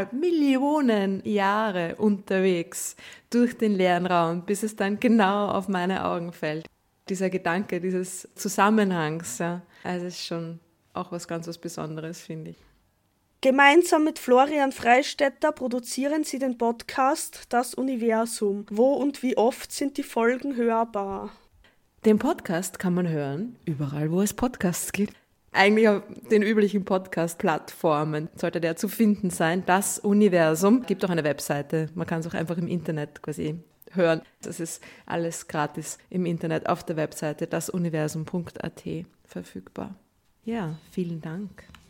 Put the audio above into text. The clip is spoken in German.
1,5 Millionen Jahre unterwegs durch den leeren Raum, bis es dann genau auf meine Augen fällt. Dieser Gedanke, dieses Zusammenhangs, ja, also ist schon auch was ganz was Besonderes, finde ich. Gemeinsam mit Florian Freistetter produzieren sie den Podcast Das Universum. Wo und wie oft sind die Folgen hörbar? Den Podcast kann man hören, überall wo es Podcasts gibt. Eigentlich auf den üblichen Podcast-Plattformen sollte der zu finden sein. Das Universum gibt auch eine Webseite. Man kann es auch einfach im Internet quasi hören. Das ist alles gratis im Internet auf der Webseite dasuniversum.at verfügbar. Ja, vielen Dank.